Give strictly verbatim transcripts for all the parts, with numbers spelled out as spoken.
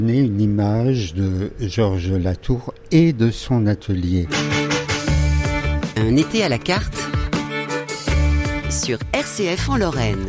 Une image de Georges Latour et de son atelier. Un été à la carte sur R C F en Lorraine.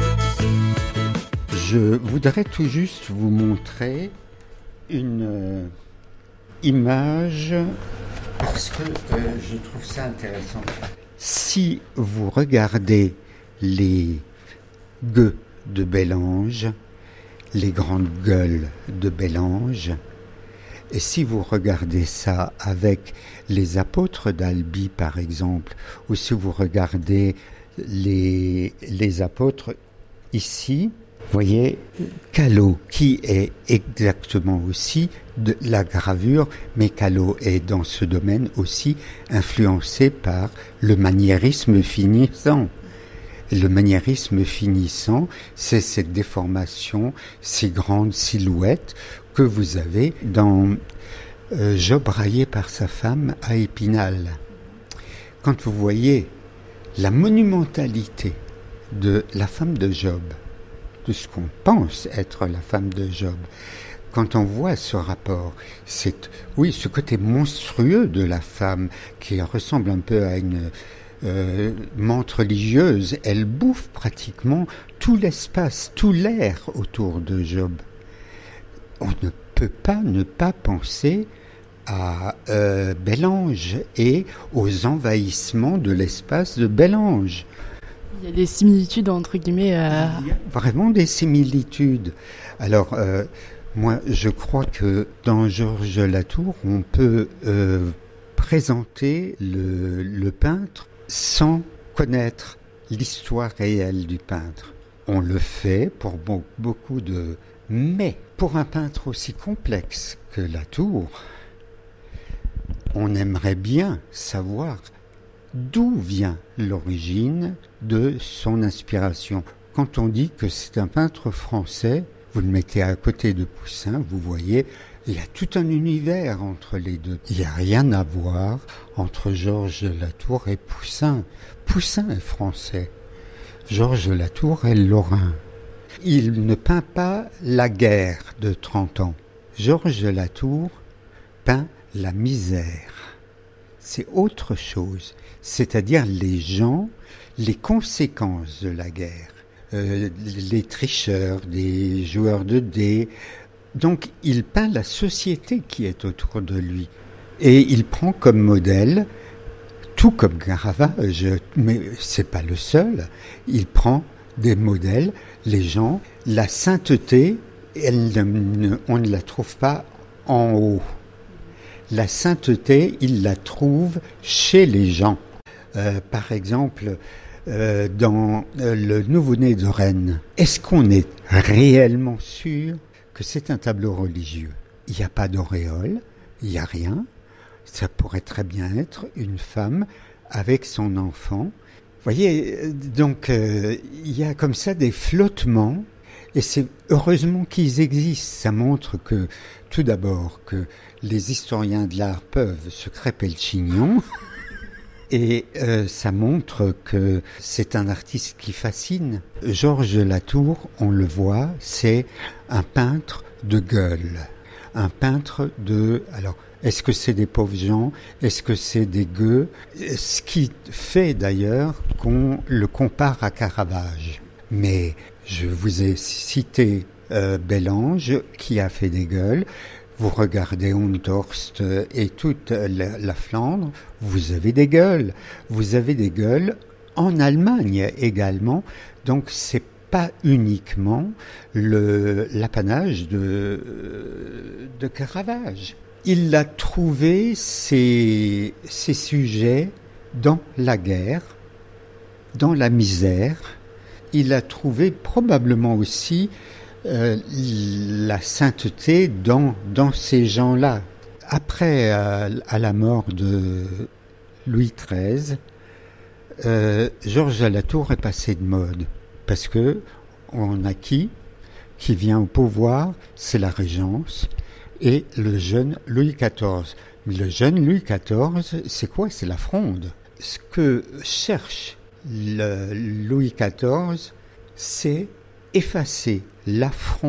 Je voudrais tout juste vous montrer une euh, image parce que euh, je trouve ça intéressant. Si vous regardez les gueux de Bellange, les grandes gueules de Bellange, et si vous regardez ça avec les apôtres d'Albi par exemple, ou si vous regardez les, les apôtres ici, vous voyez Callot qui est exactement aussi de la gravure, mais Callot est dans ce domaine aussi influencé par le maniérisme finissant. Le maniérisme finissant, c'est cette déformation, ces grandes silhouettes que vous avez dans euh, Job raillé par sa femme à Épinal. Quand vous voyez la monumentalité de la femme de Job, de ce qu'on pense être la femme de Job, quand on voit ce rapport, c'est, oui, ce côté monstrueux de la femme qui ressemble un peu à une Euh, menthe religieuse, elle bouffe pratiquement tout l'espace, tout l'air autour de Job. On ne peut pas ne pas penser à euh, Bellange et aux envahissements de l'espace de Bellange. Il y a des similitudes entre guillemets. Euh... Il y a vraiment des similitudes. Alors, euh, moi, je crois que dans Georges Latour, on peut euh, présenter le, le peintre sans connaître l'histoire réelle du peintre. On le fait pour beaucoup de... Mais pour un peintre aussi complexe que Latour, on aimerait bien savoir d'où vient l'origine de son inspiration. Quand on dit que c'est un peintre français, vous le mettez à côté de Poussin, vous voyez, il y a tout un univers entre les deux. Il n'y a rien à voir entre Georges Latour et Poussin. Poussin est français. Georges Latour est lorrain. Il ne peint pas la guerre de trente ans. Georges Latour peint la misère. C'est autre chose. C'est-à-dire les gens, les conséquences de la guerre. Euh, les tricheurs, des joueurs de dés. Donc, il peint la société qui est autour de lui. Et il prend comme modèle, tout comme Caravage, mais c'est pas le seul, il prend des modèles, les gens, la sainteté, elle ne, on ne la trouve pas en haut. La sainteté, il la trouve chez les gens. Euh, par exemple, euh, dans euh, le nouveau-né de Rennes, est-ce qu'on est réellement sûr que c'est un tableau religieux? Il n'y a pas d'auréole, il n'y a rien. Ça pourrait très bien être une femme avec son enfant. Vous voyez, donc euh, il y a comme ça des flottements, et c'est heureusement qu'ils existent. Ça montre que, tout d'abord, que les historiens de l'art peuvent se crêper le chignon, et euh, ça montre que c'est un artiste qui fascine. Georges Latour, on le voit, c'est un peintre de gueule, un peintre de... Alors, est-ce que c'est des pauvres gens? Est-ce que c'est des gueux? Ce qui fait d'ailleurs qu'on le compare à Caravage. Mais je vous ai cité euh, Bellange qui a fait des gueules. Vous regardez Honthorst et toute la, la Flandre, vous avez des gueules. Vous avez des gueules en Allemagne également. Donc c'est pas uniquement le, l'apanage de, de Caravage. Il a trouvé ses, ses sujets dans la guerre, dans la misère. Il a trouvé probablement aussi euh, la sainteté dans, dans ces gens-là. Après, à, à la mort de Louis treize, euh, Georges Latour est passé de mode. Parce que on a qui qui vient au pouvoir, c'est la Régence et le jeune Louis quatorze. Mais le jeune Louis quatorze, c'est quoi? C'est la Fronde. Ce que cherche le Louis quatorze, c'est effacer l'affront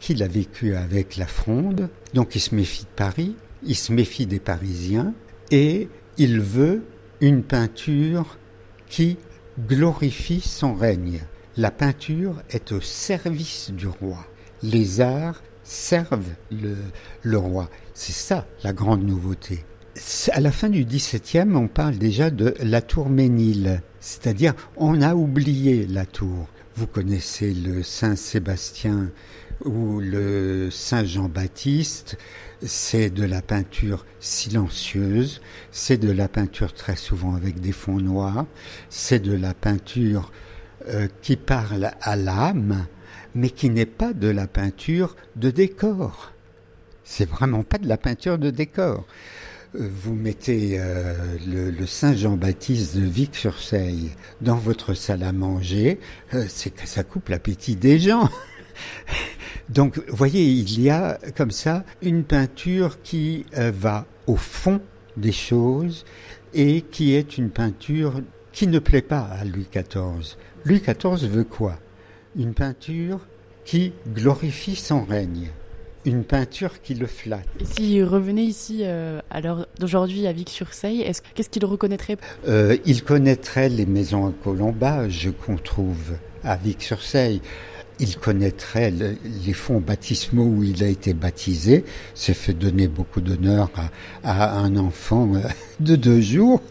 qu'il a vécu avec la Fronde, donc il se méfie de Paris, il se méfie des Parisiens, et il veut une peinture qui glorifie son règne. La peinture est au service du roi. Les arts servent le, le roi. C'est ça la grande nouveauté. À la fin du dix-septième, on parle déjà de la tour Ménil, c'est-à-dire on a oublié la tour. Vous connaissez le Saint-Sébastien ou le Saint-Jean-Baptiste, c'est de la peinture silencieuse, c'est de la peinture très souvent avec des fonds noirs, c'est de la peinture euh, qui parle à l'âme, mais qui n'est pas de la peinture de décor. C'est vraiment pas de la peinture de décor. Vous mettez euh, le, le Saint-Jean-Baptiste de Vic-sur-Seille dans votre salle à manger, euh, c'est que ça coupe l'appétit des gens. Donc, vous voyez, il y a comme ça une peinture qui euh, va au fond des choses et qui est une peinture qui ne plaît pas à Louis quatorze. Louis quatorze veut quoi ? Une peinture qui glorifie son règne. Une peinture qui le flatte. Et s'il revenait ici, euh, à l'heure d'aujourd'hui, à Vic-sur-Seille, est-ce, qu'est-ce qu'il reconnaîtrait ? euh, Il connaîtrait les maisons à colombage qu'on trouve à Vic-sur-Seille. Il connaîtrait le, les fonds baptismaux où il a été baptisé. C'est fait donner beaucoup d'honneur à, à un enfant de deux jours.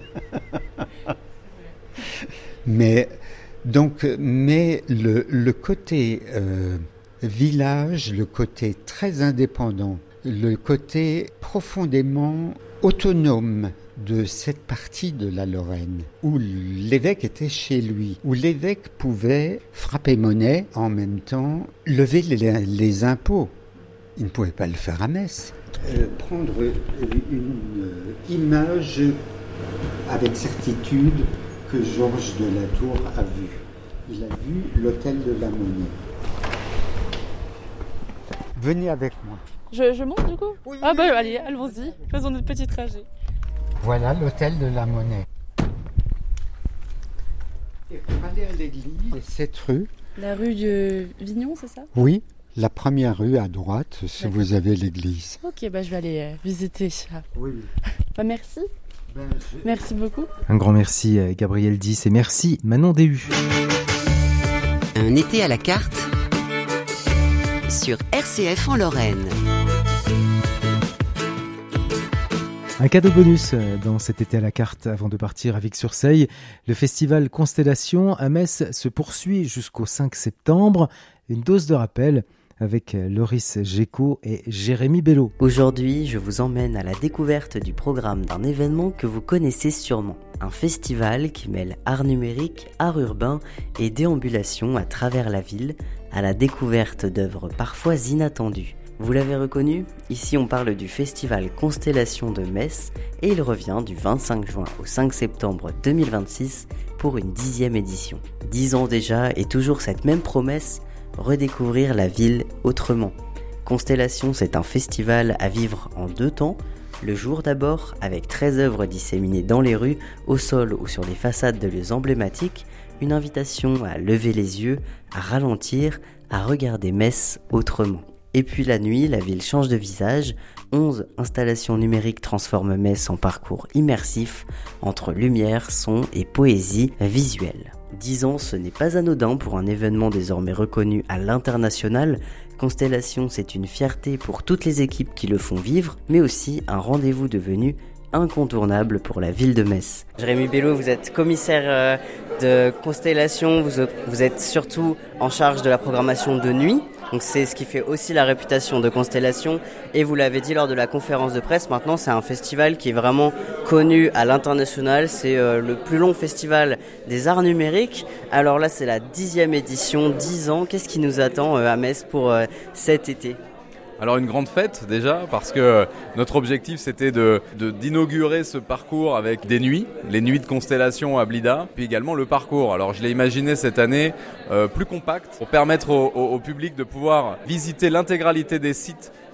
mais, donc, mais le, le côté... Euh, village, le côté très indépendant, le côté profondément autonome de cette partie de la Lorraine, où l'évêque était chez lui, où l'évêque pouvait frapper monnaie, en même temps lever les, les impôts. Il ne pouvait pas le faire à Metz. Euh, prendre une image avec certitude que Georges de la Tour a vu. Il a vu l'hôtel de la Monnaie. Venez avec moi. Je, je monte du coup ? Oui, Ah oui, bah oui. allez, allons-y, faisons notre petit trajet. Voilà l'hôtel de la Monnaie. Et pour aller à l'église, cette rue. La rue de Vignon, c'est ça ? Oui, la première rue à droite, si D'accord. vous avez l'église. Ok, bah je vais aller euh, visiter ça. Oui. Bah merci, Ben, je... merci beaucoup. Un grand merci à Gabriel Dix et merci Manon Déhu. Un été à la carte sur R C F en Lorraine. Un cadeau bonus dans cet été à la carte avant de partir à Vic-sur-Seille. Le festival Constellation à Metz se poursuit jusqu'au cinq septembre. Une dose de rappel avec Loris Géco et Jérémy Bello. Aujourd'hui, je vous emmène à la découverte du programme d'un événement que vous connaissez sûrement. Un festival qui mêle art numérique, art urbain et déambulation à travers la ville, à la découverte d'œuvres parfois inattendues. Vous l'avez reconnu ? Ici on parle du festival Constellation de Metz et il revient du vingt-cinq juin au cinq septembre deux mille vingt-six pour une dixième édition. Dix ans déjà et toujours cette même promesse, redécouvrir la ville autrement. Constellation, c'est un festival à vivre en deux temps. Le jour d'abord, avec treize œuvres disséminées dans les rues, au sol ou sur les façades de lieux emblématiques, une invitation à lever les yeux, à ralentir, à regarder Metz autrement. Et puis la nuit, la ville change de visage. onze installations numériques transforment Metz en parcours immersif entre lumière, son et poésie visuelle. Dix ans, ce n'est pas anodin pour un événement désormais reconnu à l'international. Constellation, c'est une fierté pour toutes les équipes qui le font vivre, mais aussi un rendez-vous devenu incontournable pour la ville de Metz. Jérémy Bello, vous êtes commissaire de Constellation, vous, vous êtes surtout en charge de la programmation de nuit. Donc c'est ce qui fait aussi la réputation de Constellation et vous l'avez dit lors de la conférence de presse, maintenant c'est un festival qui est vraiment connu à l'international, c'est euh, le plus long festival des arts numériques. Alors là c'est la dixième édition, dix ans, qu'est-ce qui nous attend euh, à Metz pour euh, cet été ? Alors une grande fête déjà parce que notre objectif c'était de, de, d'inaugurer ce parcours avec des nuits, les nuits de Constellation à Blida, puis également le parcours. Alors je l'ai imaginé cette année euh, plus compact pour permettre au, au, au public de pouvoir visiter l'intégralité des sites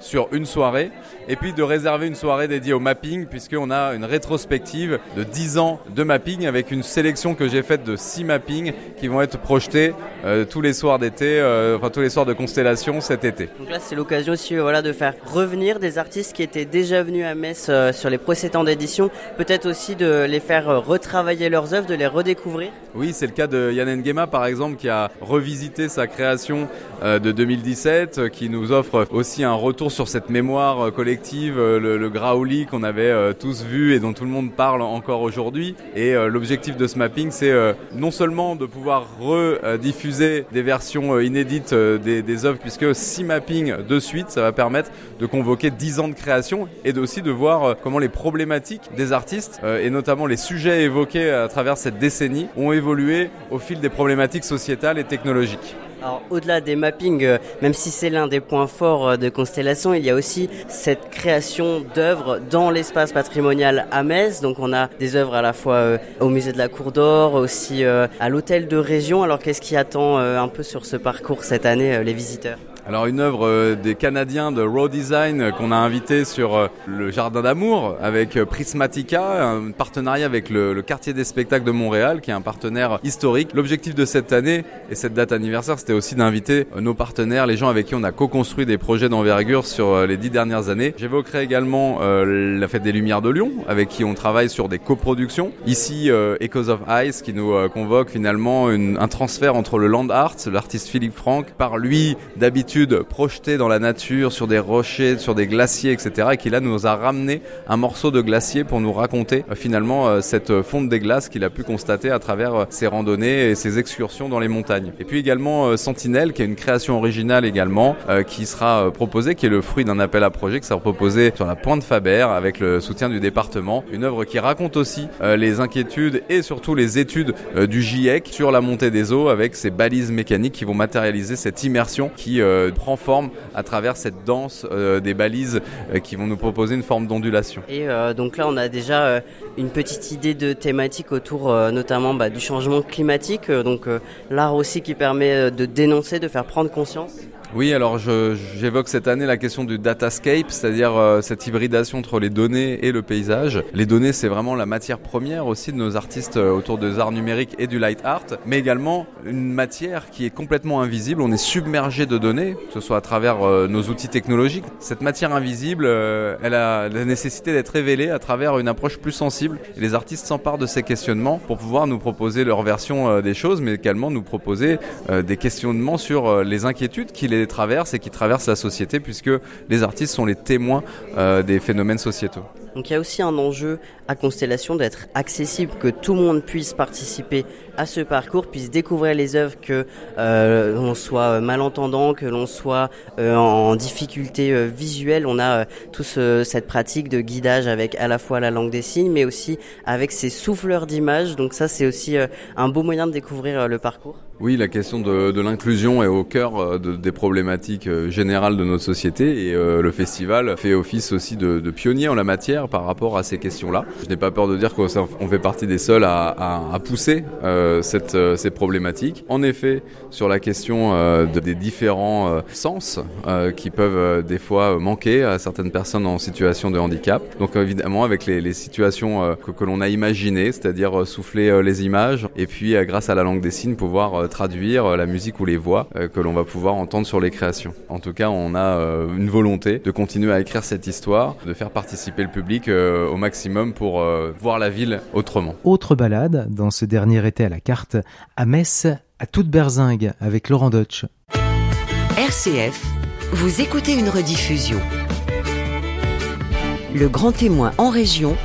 sur une soirée et puis de réserver une soirée dédiée au mapping puisqu'on a une rétrospective de dix ans de mapping avec une sélection que j'ai faite de six mappings qui vont être projetés euh, tous les soirs d'été, euh, enfin tous les soirs de constellation cet été. Donc là c'est l'occasion aussi euh, voilà, de faire revenir des artistes qui étaient déjà venus à Metz euh, sur les précédentes éditions, peut-être aussi de les faire euh, retravailler leurs œuvres, de les redécouvrir. Oui, c'est le cas de Yann Nguema par exemple qui a revisité sa création euh, de deux mille dix-sept, euh, qui nous offre aussi un retour sur cette mémoire euh, collective, euh, le, le Graouli qu'on avait euh, tous vu et dont tout le monde parle encore aujourd'hui. Et euh, l'objectif de ce mapping, c'est euh, non seulement de pouvoir rediffuser des versions euh, inédites euh, des, des œuvres, puisque six mappings de suite, ça va permettre de convoquer dix ans de création et aussi de voir euh, comment les problématiques des artistes euh, et notamment les sujets évoqués à travers cette décennie ont évolué au fil des problématiques sociétales et technologiques. Alors, au-delà des mappings, euh, même si c'est l'un des points forts euh, de Constellation, il y a aussi cette création d'œuvres dans l'espace patrimonial à Metz. Donc on a des œuvres à la fois euh, au musée de la Cour d'Or, aussi euh, à l'hôtel de région. Alors qu'est-ce qui attend euh, un peu sur ce parcours cette année euh, les visiteurs ? Alors une œuvre euh, des Canadiens de Raw Design euh, qu'on a invité sur euh, le Jardin d'Amour avec euh, Prismatica, un partenariat avec le, le Quartier des Spectacles de Montréal qui est un partenaire historique. L'objectif de cette année et cette date anniversaire, c'était aussi d'inviter euh, nos partenaires, les gens avec qui on a co-construit des projets d'envergure sur euh, les dix dernières années. J'évoquerai également euh, la Fête des Lumières de Lyon avec qui on travaille sur des coproductions. Ici, euh, Echoes of Ice qui nous euh, convoque finalement une, un transfert entre le land art, l'artiste Philippe Franck, par lui d'habitude projeté dans la nature, sur des rochers, sur des glaciers, et cetera, et qui là nous a ramené un morceau de glacier pour nous raconter euh, finalement euh, cette fonte des glaces qu'il a pu constater à travers euh, ses randonnées et ses excursions dans les montagnes. Et puis également euh, Sentinelle, qui est une création originale également, euh, qui sera euh, proposée, qui est le fruit d'un appel à projet qui sera proposé sur la Pointe Faber avec le soutien du département. Une œuvre qui raconte aussi euh, les inquiétudes et surtout les études euh, du GIEC sur la montée des eaux avec ces balises mécaniques qui vont matérialiser cette immersion qui euh, prend forme à travers cette danse euh, des balises euh, qui vont nous proposer une forme d'ondulation. Et euh, donc là on a déjà euh, une petite idée de thématique autour euh, notamment bah, du changement climatique, euh, donc euh, l'art aussi qui permet euh, de dénoncer, de faire prendre conscience. Oui, alors je, j'évoque cette année la question du datascape, c'est-à-dire euh, cette hybridation entre les données et le paysage. Les données, c'est vraiment la matière première aussi de nos artistes euh, autour des arts numériques et du light art, mais également une matière qui est complètement invisible. On est submergé de données, que ce soit à travers euh, nos outils technologiques. Cette matière invisible, euh, elle a la nécessité d'être révélée à travers une approche plus sensible. Et les artistes s'emparent de ces questionnements pour pouvoir nous proposer leur version euh, des choses, mais également nous proposer euh, des questionnements sur euh, les inquiétudes qui les traversent et qui traversent la société, puisque les artistes sont les témoins euh, des phénomènes sociétaux. Donc il y a aussi un enjeu à Constellation d'être accessible, que tout le monde puisse participer à ce parcours, puisse découvrir les œuvres, que euh, l'on soit malentendant, que l'on soit euh, en difficulté euh, visuelle. On a euh, tous euh, cette pratique de guidage avec à la fois la langue des signes, mais aussi avec ces souffleurs d'images. Donc ça, c'est aussi euh, un beau moyen de découvrir euh, le parcours. Oui, la question de, de l'inclusion est au cœur de, des problématiques générales de notre société et euh, le festival fait office aussi de, de pionnier en la matière par rapport à ces questions-là. Je n'ai pas peur de dire qu'on fait partie des seuls à, à, à pousser euh, cette, euh, ces problématiques. En effet, sur la question euh, de, des différents euh, sens euh, qui peuvent euh, des fois manquer à certaines personnes en situation de handicap. Donc évidemment avec les, les situations euh, que, que l'on a imaginées, c'est-à-dire euh, souffler euh, les images et puis euh, grâce à la langue des signes pouvoir euh, traduire la musique ou les voix euh, que l'on va pouvoir entendre sur les créations. En tout cas, on a euh, une volonté de continuer à écrire cette histoire, de faire participer le public euh, au maximum pour euh, voir la ville autrement. Autre balade dans ce dernier été à la carte, à Metz, à toute berzingue, avec Laurent Deutsch. R C F, vous écoutez une rediffusion. Le grand témoin en région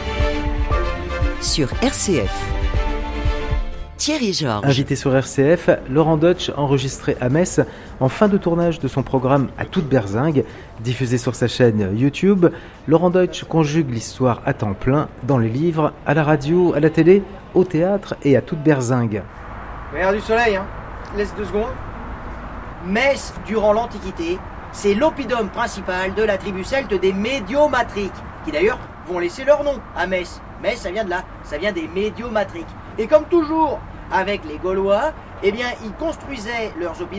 sur R C F. Thierry Georges. Invité sur R C F, Laurent Deutsch, enregistré à Metz en fin de tournage de son programme À toute berzingue, diffusé sur sa chaîne YouTube. Laurent Deutsch conjugue l'histoire à temps plein dans les livres, à la radio, à la télé, au théâtre et à toute berzingue. Regarde du soleil, hein. Laisse deux secondes. Metz, durant l'Antiquité, c'est l'oppidum principal de la tribu celte des Médiomatriques, qui d'ailleurs vont laisser leur nom à Metz. Metz, ça vient de là, ça vient des Médiomatriques. Et comme toujours avec les Gaulois, eh bien, ils construisaient leurs oppidums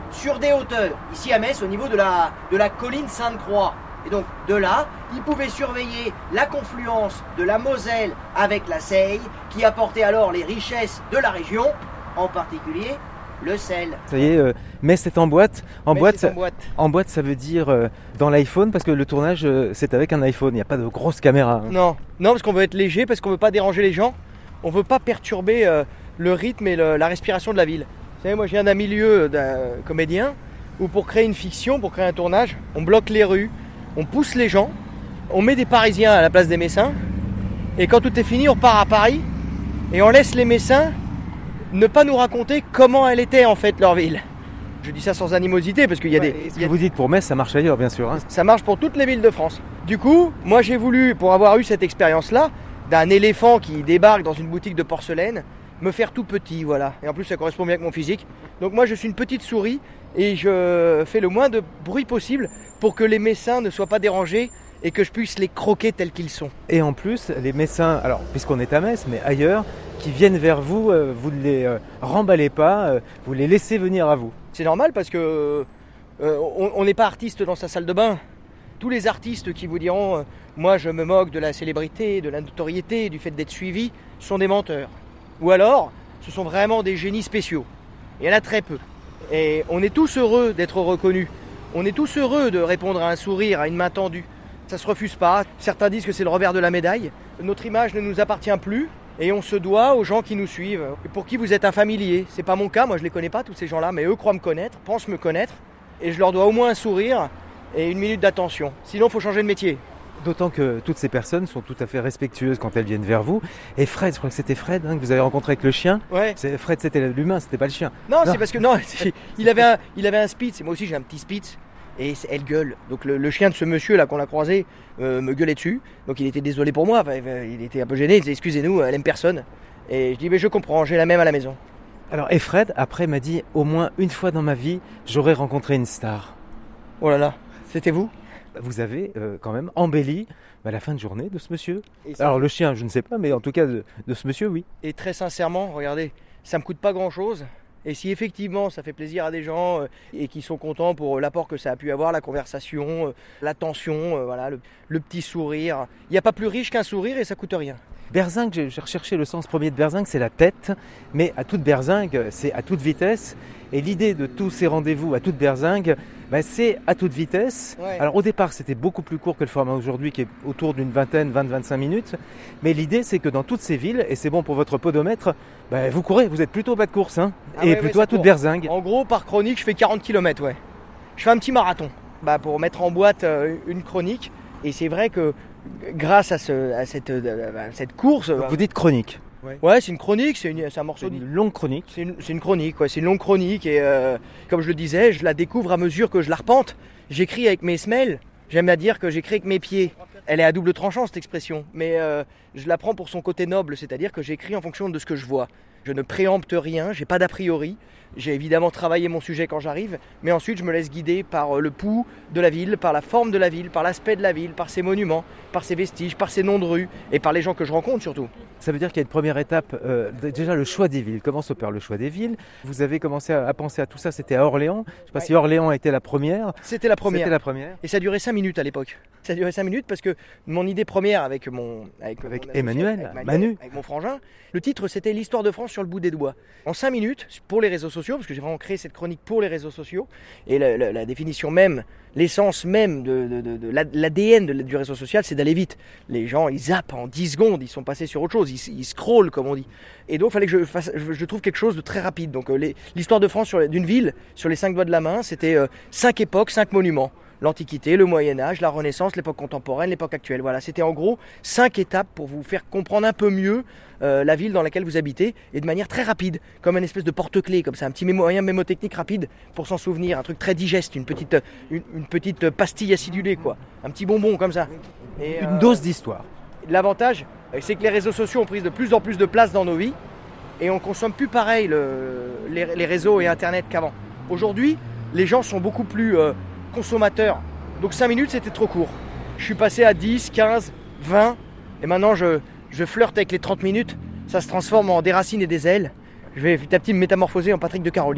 sur des hauteurs, ici à Metz, au niveau de la, de la colline Sainte-Croix. Et donc, de là, ils pouvaient surveiller la confluence de la Moselle avec la Seille, qui apportait alors les richesses de la région, en particulier le sel. Ça y est, euh, Metz est en boîte. En Metz boîte, est ça, en boîte. en boîte, ça veut dire euh, dans l'iPhone, parce que le tournage, euh, c'est avec un iPhone. Il n'y a pas de grosse caméra. Hein. Non, non, parce qu'on veut être léger, parce qu'on veut pas déranger les gens. On veut pas perturber euh, le rythme et le, la respiration de la ville. Vous savez, moi, je viens d'un milieu d'un comédien où pour créer une fiction, pour créer un tournage, on bloque les rues, on pousse les gens, on met des Parisiens à la place des Messins, et quand tout est fini, on part à Paris et on laisse les Messins ne pas nous raconter comment elle était en fait leur ville. Je dis ça sans animosité parce qu'il y a Ouais, des... Ce il y a- que vous dites pour Metz, ça marche ailleurs, bien sûr. Hein. Ça marche pour toutes les villes de France. Du coup, moi j'ai voulu, pour avoir eu cette expérience-là, d'un éléphant qui débarque dans une boutique de porcelaine, me faire tout petit, voilà. Et en plus ça correspond bien avec mon physique. Donc moi je suis une petite souris et je fais le moins de bruit possible pour que les Messins ne soient pas dérangés et que je puisse les croquer tels qu'ils sont. Et en plus, les Messins, alors puisqu'on est à Metz, mais ailleurs, qui viennent vers vous, euh, vous ne les euh, remballez pas, euh, vous les laissez venir à vous. C'est normal parce que euh, on on n'est pas artiste dans sa salle de bain. Tous les artistes qui vous diront euh, moi je me moque de la célébrité, de la notoriété, du fait d'être suivi, sont des menteurs. Ou alors, ce sont vraiment des génies spéciaux. Il y en a très peu. Et on est tous heureux d'être reconnus. On est tous heureux de répondre à un sourire, à une main tendue. Ça se refuse pas. Certains disent que c'est le revers de la médaille. Notre image ne nous appartient plus et on se doit aux gens qui nous suivent et pour qui vous êtes un familier. C'est pas mon cas, moi je les connais pas tous ces gens-là, mais eux croient me connaître, pensent me connaître et je leur dois au moins un sourire et une minute d'attention. Sinon, il faut changer de métier. D'autant que toutes ces personnes sont tout à fait respectueuses quand elles viennent vers vous. Et Fred, je crois que c'était Fred hein, que vous avez rencontré avec le chien. Ouais. C'est, Fred, c'était l'humain, c'était pas le chien. Non, Non. c'est parce que non, c'est- il avait un, il avait un Spitz et moi aussi j'ai un petit Spitz et c'est- elle gueule. Donc le, le chien de ce monsieur là qu'on a croisé euh, me gueulait dessus. Donc il était désolé pour moi, enfin, il était un peu gêné. Il disait excusez-nous, elle aime personne. Et je dis mais je comprends, j'ai la même à la maison. Alors, et Fred, après, m'a dit au moins une fois dans ma vie, j'aurais rencontré une star. Oh là là, c'était vous? Vous avez euh, quand même embelli bah, la fin de journée de ce monsieur. Et ça- Alors, le chien, je ne sais pas, mais en tout cas, de, de ce monsieur, oui. Et très sincèrement, regardez, ça me coûte pas grand chose. Et si effectivement ça fait plaisir à des gens euh, et qui sont contents pour euh, l'apport que ça a pu avoir, la conversation, euh, l'attention, euh, voilà, le, le petit sourire. Il n'y a pas plus riche qu'un sourire et ça coûte rien. Berzingue, j'ai j'ai recherché le sens premier de berzingue, c'est la tête, mais à toute berzingue, c'est à toute vitesse. Et l'idée de tous ces rendez-vous à toute berzingue, bah, c'est à toute vitesse. Ouais. Alors au départ, c'était beaucoup plus court que le format aujourd'hui, qui est autour d'une vingtaine, vingt, vingt-cinq minutes. Mais l'idée, c'est que dans toutes ces villes, et c'est bon pour votre podomètre, bah, vous courez, vous êtes plutôt bas de course, hein, Ah et ouais, plutôt ouais, à ça toute court. berzingue. En gros, par chronique, je fais quarante kilomètres, ouais. Je fais un petit marathon bah, pour mettre en boîte euh, une chronique. Et c'est vrai que grâce à, ce, à, cette, euh, à cette course, Donc, vous dites chronique. ouais, c'est une chronique, c'est, une- c'est un morceau C'est de... une longue chronique. C'est une, c'est une chronique, ouais, c'est une longue chronique et euh, comme je le disais, je la découvre à mesure que je l'arpente. J'écris avec mes semelles, j'aime à dire que j'écris avec mes pieds. Elle est à double tranchant cette expression, mais euh, je la prends pour son côté noble, c'est-à-dire que j'écris en fonction de ce que je vois. Je ne préempte rien, j'ai pas d'a priori. J'ai évidemment travaillé mon sujet quand j'arrive, mais ensuite je me laisse guider par euh, le pouls de la ville, par la forme de la ville, par l'aspect de la ville, par ses monuments, par ses vestiges, par ses noms de rues et par les gens que je rencontre surtout. Ça veut dire qu'il y a une première étape, euh, déjà le choix des villes. Comment s'opère le choix des villes? Vous avez commencé à, à penser à tout ça, c'était à Orléans. Je ne sais pas Ouais. si Orléans a été la première. C'était la première. C'était la première. Et ça a duré cinq minutes à l'époque. Ça a duré cinq minutes parce que mon idée première avec mon avec, Avec mon Emmanuel, avec Manu. avec mon frangin, le titre c'était l'histoire de France sur le bout des doigts. En cinq minutes pour les réseaux sociaux, parce que j'ai vraiment créé cette chronique pour les réseaux sociaux et la, la- la définition même, l'essence même de, de, de, de l'A D N de- du réseau social, c'est d'aller vite. Les gens ils zappent en dix secondes, ils sont passés sur autre chose, ils, ils scrollent comme on dit. Et donc il fallait que je fasse, je, je trouve quelque chose de très rapide. Donc euh, les- l'histoire de France sur les- d'une ville sur les cinq doigts de la main, c'était euh, cinq époques, cinq monuments. L'Antiquité, le Moyen-Âge, la Renaissance, l'époque contemporaine, l'époque actuelle. Voilà, c'était en gros cinq étapes pour vous faire comprendre un peu mieux euh, la ville dans laquelle vous habitez et de manière très rapide, comme un espèce de porte-clés, comme ça, un petit mémo, moyen mémotechnique rapide pour s'en souvenir, un truc très digeste, une petite, une, une petite pastille acidulée, quoi, un petit bonbon comme ça. Et, Une euh, dose d'histoire. L'avantage, c'est que les réseaux sociaux ont pris de plus en plus de place dans nos vies et on consomme plus pareil le- les, les réseaux et Internet qu'avant. Aujourd'hui, les gens sont beaucoup plus euh, consommateurs. Donc cinq minutes, c'était trop court. Je suis passé à dix, quinze, vingt et maintenant je, je flirte avec les trente minutes. Ça se transforme en des racines et des ailes. Je vais petit à petit me métamorphoser en Patrick de Carolis.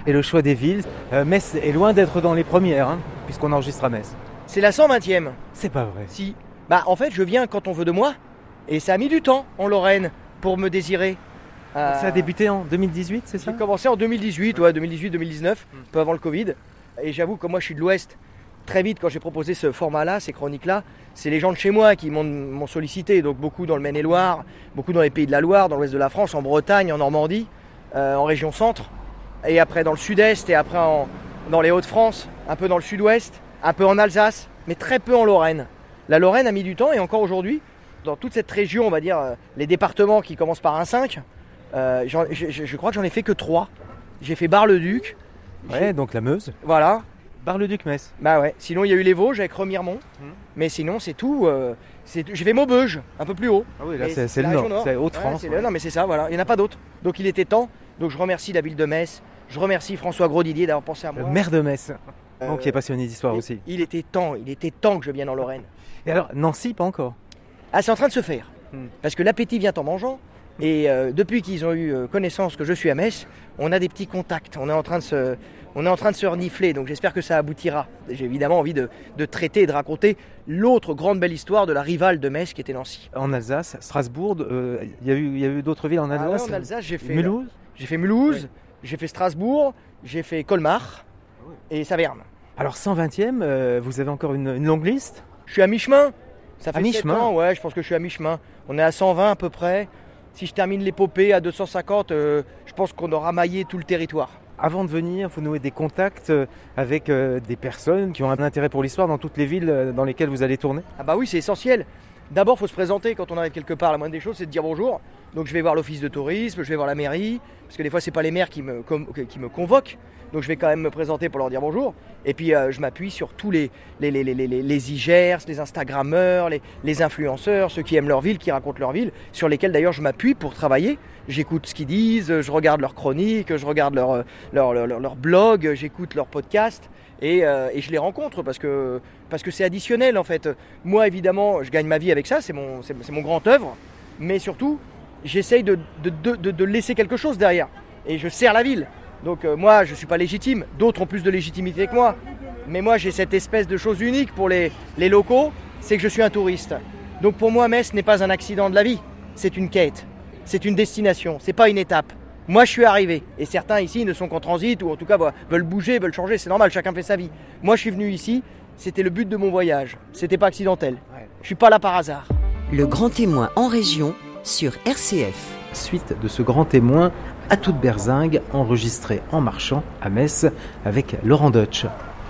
et le choix des villes. Euh, Metz est loin d'être dans les premières, hein, puisqu'on enregistre à Metz. C'est la cent vingtième. C'est pas vrai. Si. Bah en fait je viens quand on veut de moi et ça a mis du temps en Lorraine pour me désirer. Euh, Ça a débuté en deux mille dix-huit, c'est ça? J'ai commencé en deux mille dix-huit, ouais, deux mille dix-huit deux mille dix-neuf, un peu avant le Covid. Et j'avoue que moi je suis de l'Ouest. Très vite quand j'ai proposé ce format-là, ces chroniques-là, c'est les gens de chez moi qui m'ont, m'ont sollicité. Donc beaucoup dans le Maine-et-Loire, beaucoup dans les Pays de la Loire, dans l'Ouest de la France, en Bretagne, en Normandie, euh, en région centre. Et après dans le Sud-Est et après en, dans les Hauts-de-France, un peu dans le Sud-Ouest, un peu en Alsace, mais très peu en Lorraine. La Lorraine a mis du temps et encore aujourd'hui, dans toute cette région, on va dire, euh, les départements qui commencent par un cinq, euh, j'en, je, je crois que j'en ai fait que trois. J'ai fait Bar-le-Duc. Ouais, j'ai... donc la Meuse. Voilà. Bar-le-Duc-Metz. Bah ouais, sinon il y a eu les Vosges avec Remiremont, mmh. mais sinon c'est tout. Euh, c'est... J'ai fait Maubeuge, un peu plus haut. Ah oui, là et c'est, c'est, c'est le nord, nord, c'est Haute-France. Ouais, ouais. le... Non mais c'est ça, voilà, il n'y en a pas d'autres. Donc il était temps, donc je remercie la ville de Metz, je remercie François Gros-Didier d'avoir pensé à moi. Le maire de Metz, euh, donc qui est passionné d'histoire il, aussi. Il était temps, il était temps que je vienne en Lorraine. Et alors, Nancy, pas encore? Ah, c'est en train de se faire, mmh. parce que l'appétit vient en mangeant. Et euh, depuis qu'ils ont eu euh, connaissance que je suis à Metz, on a des petits contacts, on est en train de se... On est en train de se renifler, donc j'espère que ça aboutira. J'ai évidemment envie de, de traiter et de raconter l'autre grande belle histoire de la rivale de Metz qui était Nancy. En Alsace, Strasbourg, il euh, y, y a eu d'autres villes en Alsace? Ah ouais, en Alsace, j'ai fait Mulhouse. J'ai fait Mulhouse, ouais. J'ai fait Strasbourg, j'ai fait Colmar ah ouais. et Saverne. Alors cent vingtième, euh, vous avez encore une, une longue liste? Je suis à mi-chemin. Ça fait à mi-chemin ans, ouais, je pense que je suis à mi-chemin. On est à cent vingt à peu près. Si je termine l'épopée à deux cent cinquante, euh, je pense qu'on aura maillé tout le territoire. Avant de venir, vous nouez des contacts avec des personnes qui ont un intérêt pour l'histoire dans toutes les villes dans lesquelles vous allez tourner? Ah bah oui, c'est essentiel. D'abord, il faut se présenter quand on arrive quelque part. La moindre des choses, c'est de dire bonjour. Donc je vais voir l'office de tourisme, je vais voir la mairie, parce que des fois, c'est pas les maires qui me, qui me convoquent. Donc je vais quand même me présenter pour leur dire bonjour. Et puis euh, je m'appuie sur tous les, les, les, les, les, les I G R S, les Instagrammeurs, les, les influenceurs, ceux qui aiment leur ville, qui racontent leur ville, sur lesquels d'ailleurs je m'appuie pour travailler. J'écoute ce qu'ils disent, je regarde leurs chroniques, je regarde leur, leur, leur, leur, leur blog, j'écoute leurs podcasts et, euh, et je les rencontre parce que, parce que c'est additionnel en fait. Moi évidemment, je gagne ma vie avec ça, c'est mon, c'est, c'est mon grand œuvre, mais surtout, j'essaye de, de, de, de, de laisser quelque chose derrière et je sers la ville. Donc euh, moi, je ne suis pas légitime, d'autres ont plus de légitimité que moi, mais moi j'ai cette espèce de chose unique pour les, les locaux, c'est que je suis un touriste. Donc pour moi, Metz n'est pas un accident de la vie, c'est une quête. C'est une destination, c'est pas une étape. Moi, je suis arrivé. Et certains ici ne sont qu'en transit ou en tout cas veulent bouger, veulent changer. C'est normal, chacun fait sa vie. Moi, je suis venu ici. C'était le but de mon voyage. C'était pas accidentel. Je suis pas là par hasard. Le grand témoin en région sur R C F. Suite de ce grand témoin à toute berzingue, enregistré en marchant à Metz avec Laurent Deutsch.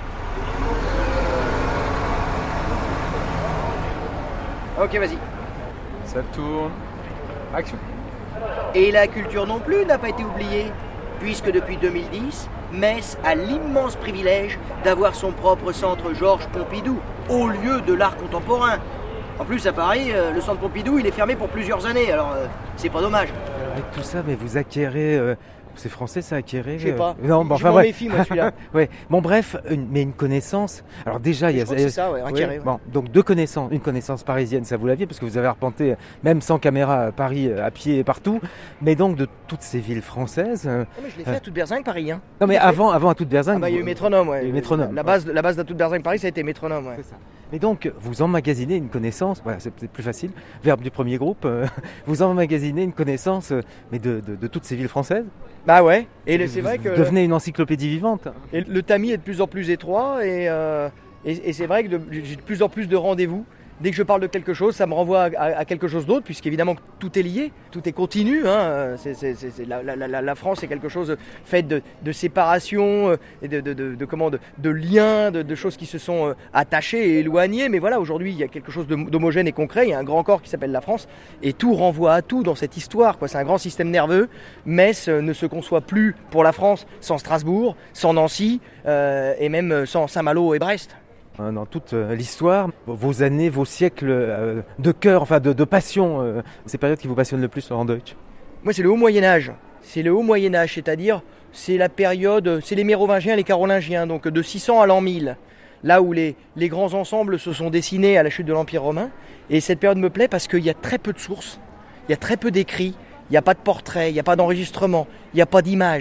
Ok, vas-y. Ça tourne. Action. Et la culture non plus n'a pas été oubliée, puisque depuis deux mille dix, Metz a l'immense privilège d'avoir son propre centre Georges Pompidou, au lieu de l'art contemporain. En plus, à Paris, le centre Pompidou, il est fermé pour plusieurs années, alors euh, c'est pas dommage. Avec tout ça, mais vous acquérez... Euh... C'est français, ça, acquérir? Je sais pas. Non, bon, je enfin, m'en ouais. méfie, moi, celui-là. ouais. Bon, bref, une, mais une connaissance. Alors déjà, il y a. Je crois que c'est ça, ouais, acquérir. Ouais. Bon, donc deux connaissances. Une connaissance parisienne, ça vous l'aviez, parce que vous avez arpenté, même sans caméra, à Paris, à pied et partout. Mais donc de toutes ces villes françaises. Non, mais je l'ai fait euh... à toute berzingue, Paris. Hein. Non, mais avant, avant à toute berzingue. Ah bah, il y a eu Métronome, ouais. Il y a eu Métronome. La base, la base de toute berzingue Paris, ça a été Métronome, ouais. C'est ça. Et donc, vous emmagasinez une connaissance, voilà, c'est peut-être plus facile, verbe du premier groupe, euh, vous emmagasinez une connaissance, euh, mais de, de, de toutes ces villes françaises. Bah ouais, et le, vous, c'est vrai vous que... Vous devenez une encyclopédie vivante. Et le tamis est de plus en plus étroit, et, euh, et, et c'est vrai que de, j'ai de plus en plus de rendez-vous. Dès que je parle de quelque chose, ça me renvoie à, à, à quelque chose d'autre, puisqu'évidemment tout est lié, tout est continu. Hein. C'est, c'est, c'est, c'est, la, la, la, la France est quelque chose fait de, de séparation, et de, de, de, de, comment, de, de liens, de, de choses qui se sont attachées et éloignées. Mais voilà, aujourd'hui, il y a quelque chose d'homogène et concret. Il y a un grand corps qui s'appelle la France, et tout renvoie à tout dans cette histoire, quoi. C'est un grand système nerveux. Metz ne se conçoit plus pour la France sans Strasbourg, sans Nancy, euh, et même sans Saint-Malo et Brest. Dans toute l'histoire, vos années, vos siècles de cœur, enfin de, de passion, ces périodes qui vous passionnent le plus, Laurent Deutsch? Moi, c'est le haut Moyen-Âge. C'est le haut Moyen-Âge, c'est-à-dire, c'est la période, c'est les Mérovingiens et les Carolingiens, donc de six cents à l'an mille, là où les, les grands ensembles se sont dessinés à la chute de l'Empire romain. Et cette période me plaît parce qu'il y a très peu de sources, il y a très peu d'écrits, il n'y a pas de portraits, il n'y a pas d'enregistrement, il n'y a pas d'images.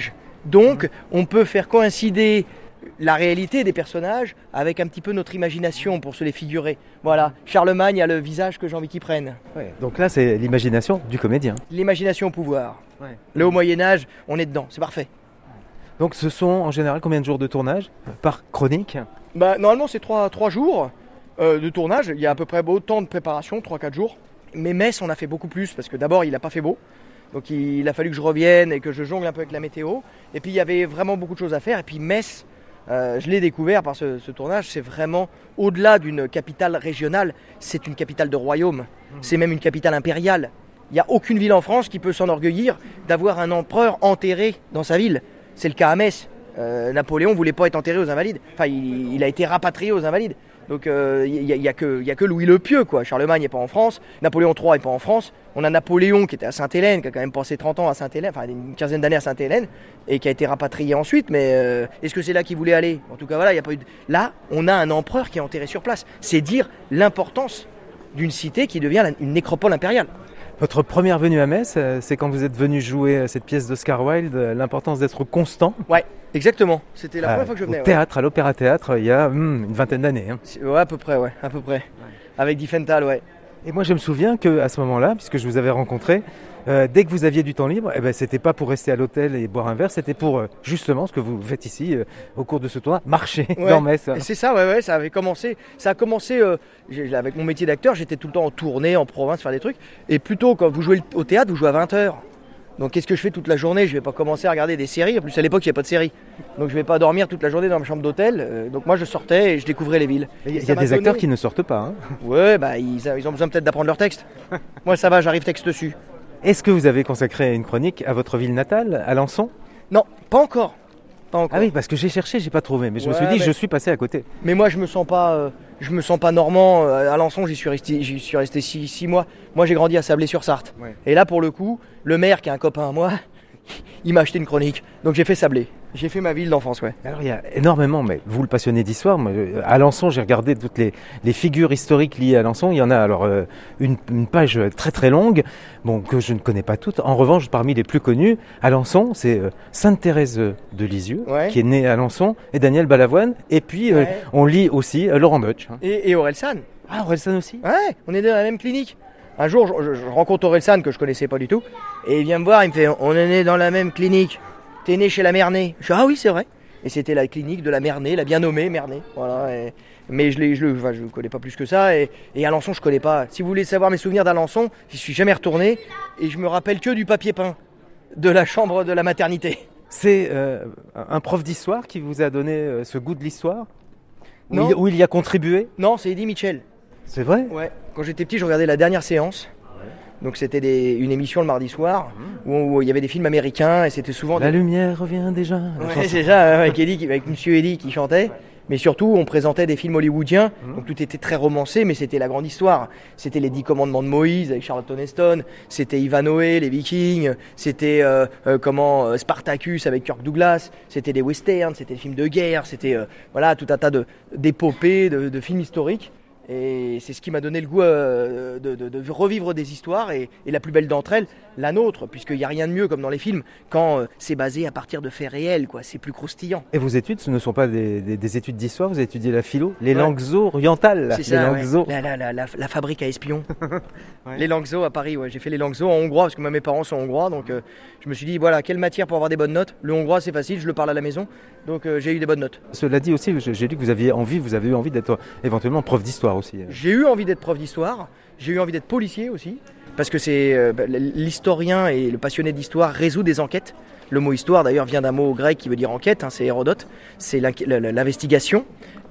Donc, on peut faire coïncider la réalité des personnages avec un petit peu notre imagination pour se les figurer. Voilà, Charlemagne a le visage que j'ai envie qu'il prenne. Ouais, donc là, c'est l'imagination du comédien. L'imagination au pouvoir. Ouais. Le haut Moyen-Âge, on est dedans, c'est parfait. Donc ce sont en général combien de jours de tournage par chronique? Bah, normalement, c'est trois jours euh, de tournage. Il y a à peu près autant de préparation, trois quatre jours. Mais Metz, on a fait beaucoup plus parce que d'abord, il n'a pas fait beau. Donc il, il a fallu que je revienne et que je jongle un peu avec la météo. Et puis il y avait vraiment beaucoup de choses à faire. Et puis Metz, euh, je l'ai découvert par ce, ce tournage, c'est vraiment au-delà d'une capitale régionale, c'est une capitale de royaume. Mmh. C'est même une capitale impériale. Il n'y a aucune ville en France qui peut s'enorgueillir d'avoir un empereur enterré dans sa ville. C'est le cas à Metz. Euh, Napoléon ne voulait pas être enterré aux Invalides. Enfin, il, il a été rapatrié aux Invalides. Donc il euh, n'y a, y a, y a que Louis le Pieux, quoi. Charlemagne n'est pas en France, Napoléon trois n'est pas en France. On a Napoléon qui était à Sainte-Hélène, qui a quand même passé trente ans à Sainte-Hélène, enfin une quinzaine d'années à Sainte-Hélène, et qui a été rapatrié ensuite. Mais euh, est-ce que c'est là qu'il voulait aller? En tout cas, voilà, il y a pas eu. De... Là, on a un empereur qui est enterré sur place. C'est dire l'importance d'une cité qui devient une nécropole impériale. Votre première venue à Metz, c'est quand vous êtes venu jouer cette pièce d'Oscar Wilde, l'importance d'être constant. Ouais, exactement. C'était la ah, première fois que je venais. Au théâtre, ouais. À l'Opéra-Théâtre, il y a hum, une vingtaine d'années. Hein. Ouais, à peu près, ouais, à peu près. Ouais. Avec Diffenthal, ouais. Et moi, je me souviens qu'à ce moment-là, puisque je vous avais rencontré, euh, dès que vous aviez du temps libre, eh ben, c'était pas pour rester à l'hôtel et boire un verre, c'était pour euh, justement ce que vous faites ici euh, au cours de ce tournoi, marcher ouais. dans Metz. C'est ça, ouais, ouais, ça avait commencé. Ça a commencé euh, avec mon métier d'acteur, j'étais tout le temps en tournée, en province, faire des trucs. Et plutôt, quand vous jouez au théâtre, vous jouez à vingt heures. Donc qu'est-ce que je fais toute la journée? Je vais pas commencer à regarder des séries. En plus, à l'époque, il n'y avait pas de séries. Donc je vais pas dormir toute la journée dans ma chambre d'hôtel. Euh, donc moi, je sortais et je découvrais les villes. Il y a, y a des donné... acteurs qui ne sortent pas. Hein. Ouais, bah ils, ils ont besoin peut-être d'apprendre leur texte. Moi, ça va, j'arrive texte dessus. Est-ce que vous avez consacré une chronique à votre ville natale, Alençon? Non, pas encore. Pas encore. Ah oui, parce que j'ai cherché, j'ai pas trouvé, mais je ouais, me suis dit, mais... je suis passé à côté. Mais moi, je me sens pas, euh, je me sens pas normand. À Alençon, j'y suis resté, j'y suis resté six, six mois. Moi, j'ai grandi à Sablé-sur-Sarthe. Ouais. Et là, pour le coup, le maire, qui est un copain à moi, il m'a acheté une chronique. Donc j'ai fait Sablé. J'ai fait ma ville d'enfance, ouais. Alors il y a énormément, mais vous le passionné d'histoire, moi, à Alençon, j'ai regardé toutes les, les figures historiques liées à Alençon. Il y en a alors euh, une, une page très très longue, bon, que je ne connais pas toutes. En revanche, parmi les plus connus, Alençon, c'est euh, Sainte-Thérèse de Lisieux, ouais. qui est née à Alençon, et Daniel Balavoine. Et puis ouais. euh, on lit aussi euh, Laurent Deutsch. Hein. Et, et Orelsan. Ah, Orelsan aussi. Ouais, on est dans la même clinique. Un jour, je, je, je rencontre Orelsan que je connaissais pas du tout, et il vient me voir, il me fait « On est né dans la même clinique. T'es né chez la Mernay ». Je dis « Ah oui, c'est vrai ». Et c'était la clinique de la Mernay, la bien nommée Mernay. Voilà. Et, mais je ne je, enfin, je connais pas plus que ça. Et, et Alençon, je connais pas. Si vous voulez savoir mes souvenirs d'Alençon, j'y suis jamais retourné. Et je me rappelle que du papier peint de la chambre de la maternité. C'est euh, un prof d'histoire qui vous a donné euh, ce goût de l'histoire? Non. Où il, où il y a contribué? Non, c'est Eddie Mitchell. C'est vrai? Ouais. Quand j'étais petit, je regardais La Dernière Séance. Donc c'était des, une émission le mardi soir où, où il y avait des films américains et c'était souvent... La des... lumière revient déjà. Ouais, c'est ça, avec, Eddie, avec Monsieur Eddie qui chantait. Mais surtout, on présentait des films hollywoodiens, mmh. donc tout était très romancé, mais c'était la grande histoire. C'était les Dix Commandements de Moïse avec Charlton Heston, c'était Ivanhoe, les Vikings, c'était euh, euh, comment euh, Spartacus avec Kirk Douglas, c'était des westerns, c'était des films de guerre, c'était euh, voilà tout un tas de d'épopées, de, de films historiques. Et c'est ce qui m'a donné le goût euh, de, de, de revivre des histoires et, et la plus belle d'entre elles, la nôtre, puisqu'il n'y a rien de mieux comme dans les films quand euh, c'est basé à partir de faits réels, quoi. C'est plus croustillant. Et vos études, ce ne sont pas des, des, des études d'histoire, vous avez étudié la philo, les ouais. langues orientales. C'est ça, les langues ouais. la, la, la, la fabrique à espions. ouais. Les langues à Paris, ouais. J'ai fait les langues en hongrois parce que moi, mes parents sont hongrois, donc euh, je me suis dit voilà, quelle matière pour avoir des bonnes notes. Le hongrois c'est facile, je le parle à la maison, donc euh, j'ai eu des bonnes notes. Cela dit aussi, j'ai lu que vous aviez envie, vous avez eu envie d'être éventuellement prof d'histoire aussi. J'ai eu envie d'être prof d'histoire, j'ai eu envie d'être policier aussi, parce que c'est euh, l'historien et le passionné d'histoire résout des enquêtes. Le mot histoire d'ailleurs vient d'un mot grec qui veut dire enquête, hein, c'est Hérodote, c'est l'investigation,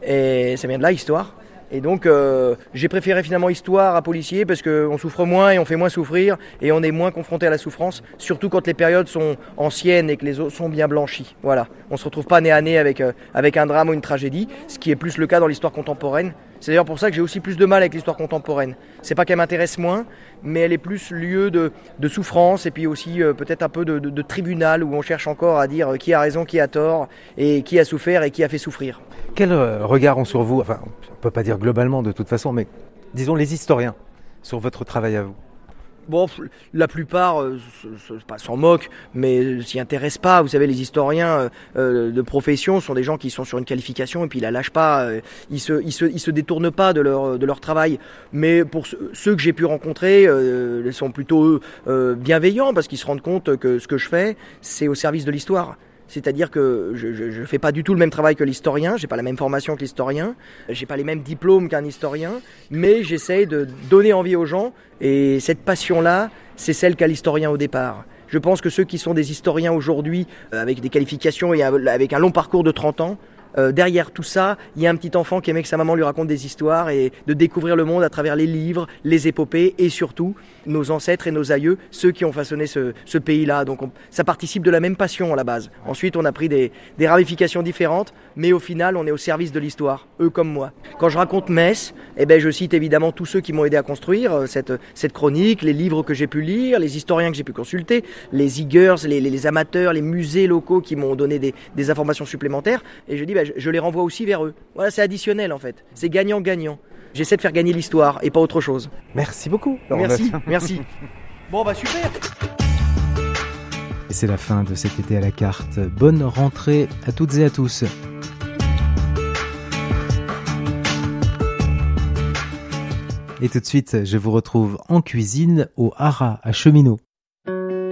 et ça vient de là, histoire. Et donc euh, j'ai préféré finalement histoire à policier parce qu'on souffre moins et on fait moins souffrir et on est moins confronté à la souffrance, surtout quand les périodes sont anciennes et que les eaux sont bien blanchies. Voilà, on se retrouve pas nez à nez avec, euh, avec un drame ou une tragédie, ce qui est plus le cas dans l'histoire contemporaine. C'est d'ailleurs pour ça que j'ai aussi plus de mal avec l'histoire contemporaine. C'est pas qu'elle m'intéresse moins, mais elle est plus lieu de, de souffrance et puis aussi euh, peut-être un peu de, de, de tribunal où on cherche encore à dire qui a raison, qui a tort et qui a souffert et qui a fait souffrir. Quel regard ont sur vous, enfin on ne peut pas dire globalement de toute façon, mais disons les historiens sur votre travail à vous? Bon, la plupart euh, pas s'en moquent, mais s'y intéressent pas. Vous savez, les historiens euh, de profession sont des gens qui sont sur une qualification et puis ils la lâchent pas. Euh, ils se, ils se, ils se détournent pas de leur, de leur travail. Mais pour ceux que j'ai pu rencontrer, euh, ils sont plutôt euh, bienveillants parce qu'ils se rendent compte que ce que je fais, c'est au service de l'histoire. C'est-à-dire que je ne fais pas du tout le même travail que l'historien, j'ai pas la même formation que l'historien, j'ai pas les mêmes diplômes qu'un historien, mais j'essaye de donner envie aux gens, et cette passion-là, c'est celle qu'a l'historien au départ. Je pense que ceux qui sont des historiens aujourd'hui, avec des qualifications et avec un long parcours de trente ans, Euh, derrière tout ça, il y a un petit enfant qui aimait que sa maman lui raconte des histoires et de découvrir le monde à travers les livres, les épopées et surtout nos ancêtres et nos aïeux, ceux qui ont façonné ce, ce pays-là. Donc on, ça participe de la même passion à la base. Ensuite, on a pris des, des ramifications différentes, mais au final, on est au service de l'histoire, eux comme moi. Quand je raconte Metz, eh ben, je cite évidemment tous ceux qui m'ont aidé à construire cette, cette chronique, les livres que j'ai pu lire, les historiens que j'ai pu consulter, les Igers, les, les, les amateurs, les musées locaux qui m'ont donné des, des informations supplémentaires. Et je dis, ben, je, je les renvoie aussi vers eux. Voilà, c'est additionnel en fait. C'est gagnant-gagnant. J'essaie de faire gagner l'histoire et pas autre chose. Merci beaucoup. Merci, merci. Bon bah super. Et c'est la fin de cet été à la carte. Bonne rentrée à toutes et à tous. Et tout de suite, je vous retrouve en cuisine au Haras à Cheminot.